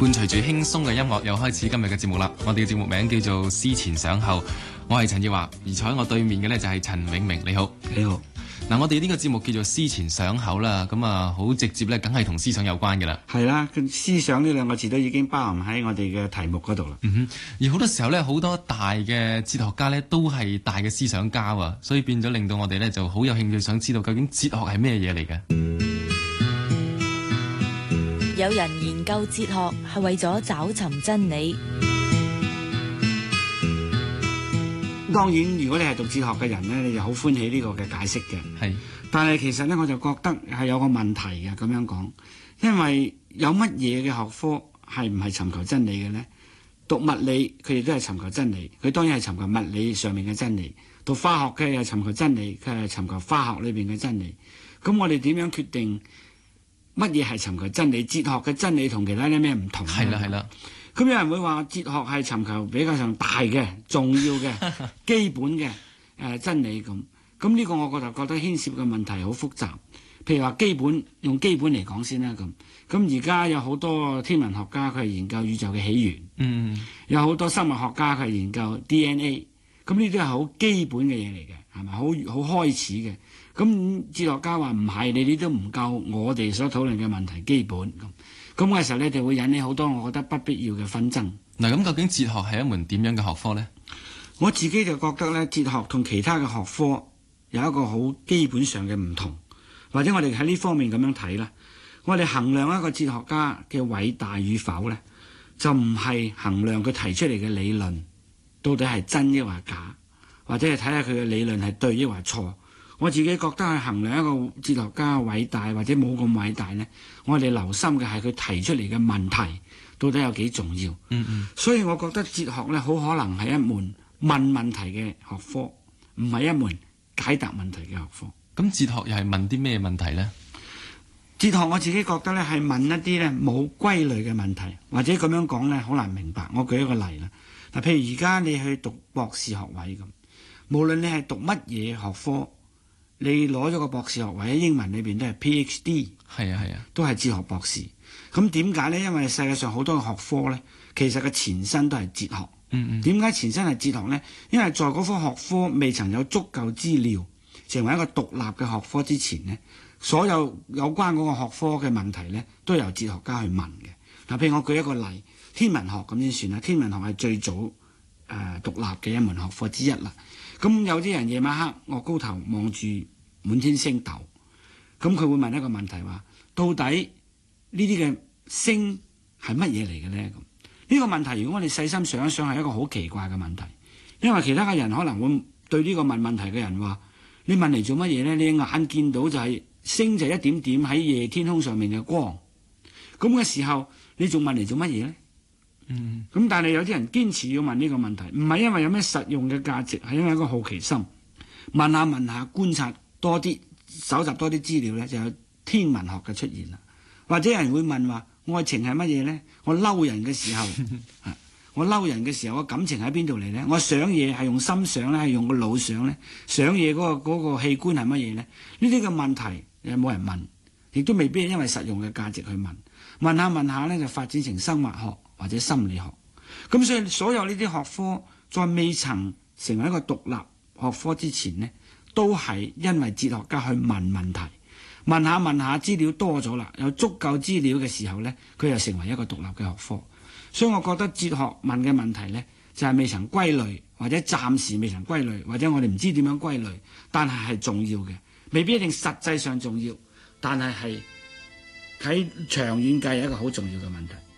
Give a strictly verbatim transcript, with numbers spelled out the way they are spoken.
伴隨住輕鬆嘅音樂，又開始今日嘅節目啦。我哋嘅節目名叫做思前想後，我係陳耀華，而坐喺我對面嘅呢就係陳永明。你好， 你好。 嗱，我哋呢個節目叫做思前想後啦，咁啊好直接咧，梗係同思想有關嘅啦。 係啦，思想呢兩個字都已經包含喺我哋嘅題目嗰度啦。 嗯哼，而好多時候咧，好多大嘅哲學家咧都係大嘅思想家啊，所以變咗令到我哋咧就好有興趣想知道究竟哲學係咩嘢嚟嘅。 有人研究哲學係為咗找尋真理。 當然，如果你係讀哲學嘅人呢，你就好歡喜呢個嘅解釋嘅。係，但係其實呢，我就覺得係有個問題嘅咁樣講，因為有乜嘢嘅學科係唔係尋求真理嘅呢？讀物理佢亦都係尋求真理，佢當然係尋求物理上面嘅真理；讀化學嘅又尋求真理，佢係尋求化學裏邊嘅真理。咁我哋點樣決定乜嘢係尋求真理？哲學嘅真理同其他啲咩唔同？係啦，係啦。咁有人會話哲學係尋求比較上大嘅、重要嘅、基本嘅誒、呃、真理咁。咁呢個我就覺得牽涉嘅問題好複雜。譬如話基本，用基本嚟講先啦咁。咁而家有好多天文學家佢係研究宇宙嘅起源，嗯，有好多生物學家佢係研究 D N A。咁呢啲係好基本嘅嘢嚟嘅，係咪？好好開始嘅。咁哲學家話唔係，你哋都唔夠我哋所討論嘅問題基本咁。咁嘅時候咧，就會引起好多我覺得不必要嘅紛爭。嗱，咁究竟哲學係一門點樣嘅學科呢？我自己就覺得咧，哲學同其他嘅學科有一個好基本上嘅唔同，或者我哋喺呢方面咁樣睇啦。我哋衡量一個哲學家嘅偉大與否咧，就唔係衡量佢提出嚟嘅理論到底係真抑或假，或者係睇下佢嘅理論係對抑或錯。我自己覺得係衡量一個哲學家偉大或者冇咁偉大呢，我哋留心嘅係佢提出嚟嘅問題到底有幾重要。嗯嗯。所以我覺得哲學呢，好可能係一門問問題嘅學科，唔係一門解答問題嘅學科。咁哲學又係問啲咩問題呢？哲學我自己覺得呢係問一啲呢冇歸類嘅問題，或者咁樣講呢好難明白。我舉一個例啦。嗱，譬如而家你去讀博士學位咁，無論你係讀乜嘢學科。你攞咗個博士學位喺英文裏邊都係 PhD， 係啊係啊，都係哲學博士。咁點解呢？因為世界上好多嘅學科呢，其實嘅前身都係哲學。嗯嗯。點解前身係哲學呢？因為在嗰科學科未曾有足夠資料成為一個獨立嘅學科之前呢，所有有關嗰個學科嘅問題呢，都由哲學家去問嘅。嗱，譬如我舉一個例，天文學咁先算啦。天文學係最早誒、呃、獨立嘅一門學科之一啦。咁有啲人夜晚黑，臥高頭望住滿天星斗，咁佢會問一個問題話：到底呢啲嘅星係乜嘢嚟嘅咧？咁呢個問題，如果我哋細心想一想，係一個好奇怪嘅問題，因為其他嘅人可能會對呢個問問題嘅人話：你問嚟做乜嘢咧？你眼見到就係星就一點點喺夜天空上面嘅光，咁嘅時候，你仲問嚟做乜嘢咧？嗯，咁但係有啲人堅持要問呢個問題，唔係因為有咩實用嘅價值，係因為一個好奇心，問下問下，觀察多啲，搜集多啲資料咧，就有天文學嘅出現啦。或者有人會問話，愛情係乜嘢咧？我嬲人嘅時候，我嬲人嘅時候，我感情喺邊度嚟咧？我想嘢係用心想咧，係用個腦想咧？想嘢嗰個嗰個器官係乜嘢咧？呢啲嘅問題有冇人問？亦都未必係因為實用嘅價值去問。問下問下咧，就發展成生物學或者心理學。咁所以所有呢啲學科在未曾成為一個獨立學科之前呢，都係因為哲學家去問問題，問下問下資料多咗啦，有足夠資料嘅時候呢，佢又成為一個獨立嘅學科。所以我覺得哲學問嘅問題呢，就係未曾歸類，或者暫時未曾歸類，或者我哋唔知點樣歸類，但係係重要嘅，未必一定實際上重要，但係係喺長遠計係一個好重要嘅問題。